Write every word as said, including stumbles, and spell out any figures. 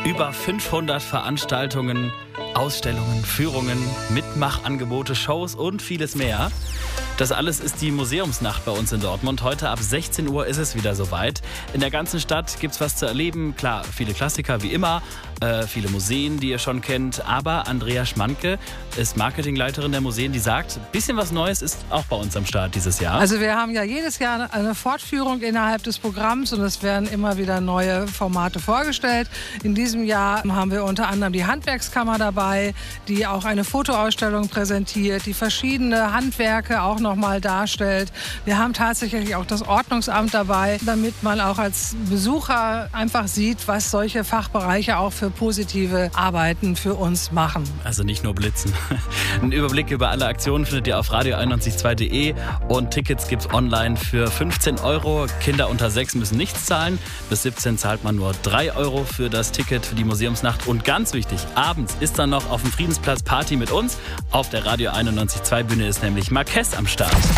Über fünfhundert Veranstaltungen, Ausstellungen, Führungen, Mitmachangebote, Shows und vieles mehr. Das alles ist die Museumsnacht bei uns in Dortmund. Heute ab sechzehn Uhr ist es wieder soweit. In der ganzen Stadt gibt es was zu erleben. Klar, viele Klassiker wie immer, äh, viele Museen, die ihr schon kennt. Aber Andrea Schmanke ist Marketingleiterin der Museen, die sagt, ein bisschen was Neues ist auch bei uns am Start dieses Jahr. Also wir haben ja jedes Jahr eine Fortführung innerhalb des Programms und es werden immer wieder neue Formate vorgestellt. In diesem Jahr haben wir unter anderem die Handwerkskammer dabei, die auch eine Fotoausstellung präsentiert, die verschiedene Handwerke auch noch mal darstellt. Wir haben tatsächlich auch das Ordnungsamt dabei, damit man auch als Besucher einfach sieht, was solche Fachbereiche auch für positive Arbeiten für uns machen. Also nicht nur blitzen. Ein Überblick über alle Aktionen findet ihr auf radio einundneunzig Komma zwei punkt de und Tickets gibt's online für fünfzehn Euro. Kinder unter sechs müssen nichts zahlen. Bis siebzehn zahlt man nur drei Euro für das Ticket für die Museumsnacht. Und ganz wichtig, abends ist dann noch auf dem Friedensplatz Party mit uns. Auf der Radio einundneunzig Komma zwei Bühne ist nämlich Marquez am Start.